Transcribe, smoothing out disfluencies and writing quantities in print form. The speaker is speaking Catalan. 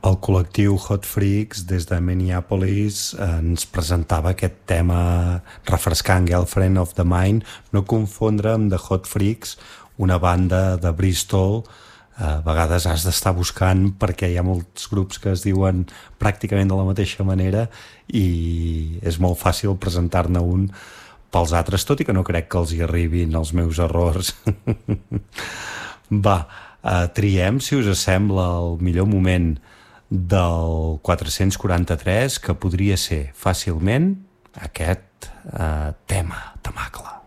El col·lectiu Hot Freaks des de Minneapolis ens presentava aquest tema refrescant, Girlfriend of the Mind, no confondre amb The Hot Freaks, una banda de Bristol. A vegades has d'estar buscant perquè hi ha molts grups que es diuen pràcticament de la mateixa manera i és molt fàcil presentar-ne un pels altres, tot i que no crec que els hi arribin els meus errors. Va, triem, si us sembla, el millor moment del 443, que podria ser fàcilment aquest tema, temacle.